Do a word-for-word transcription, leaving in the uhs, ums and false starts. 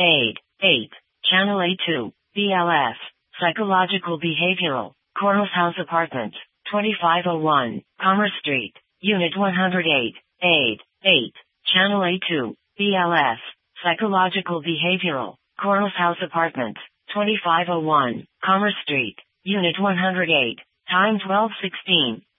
Aid, eight. Channel A two, B L S, Psychological Behavioral, Coral House Apartment, twenty-five oh one, Commerce Street, Unit one hundred eight, Aid, eight. Channel A two, B L S, Psychological Behavioral, Coral House Apartment, twenty-five oh one, Commerce Street, Unit one hundred eight, time twelve sixteen.